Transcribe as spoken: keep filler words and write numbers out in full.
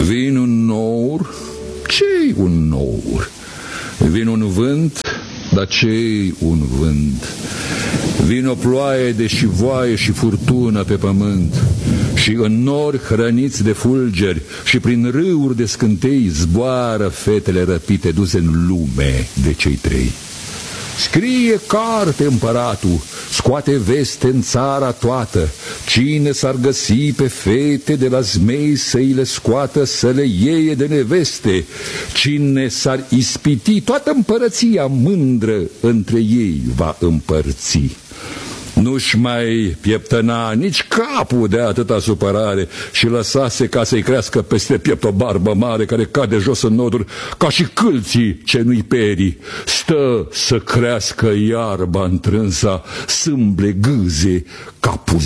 Vine un nour, ce-i un nour? Vine un vânt, dar ce-i un vânt? Vine o ploaie de șivoaie și furtună pe pământ, și în nori hrăniți de fulgeri și prin râuri de scântei zboară fetele răpite duse în lume de cei trei. Scrie carte împăratul, scoate veste în țara toată, cine s-ar găsi pe fete de la zmei să-i le scoată să le iei de neveste, cine s-ar ispiti, toată împărăția mândră între ei va împărți. Nu-și mai pieptăna nici capul de atâta supărare și lăsase ca să-i crească peste piept o barbă mare care cade jos în noduri ca și câlții ce nu-i perii. Stă să crească iarba întrânsa, sâmble gâze ca